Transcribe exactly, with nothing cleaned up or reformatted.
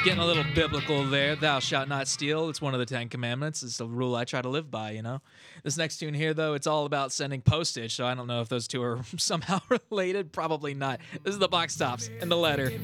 Getting a little biblical there. Thou shalt not steal. It's one of the Ten Commandments. It's a rule I try to live by, you know? This next tune here, though, it's all about sending postage, so I don't know if those two are somehow related. Probably not. This is the Box Tops and the letter.